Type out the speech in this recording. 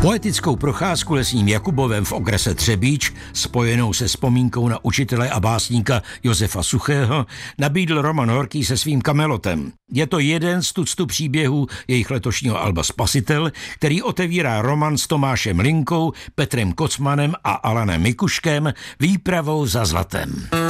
Poetickou procházku lesním Jakubovem v okrese Třebíč, spojenou se vzpomínkou na učitele a básníka Josefa Suchého, nabídl Roman Horký se svým Kamelotem. Je to jeden z tuctu příběhů jejich letošního alba Spasitel, který otevírá roman s Tomášem Linkou, Petrem Kocmanem a Alanem Mikuškem Výpravou za zlatem.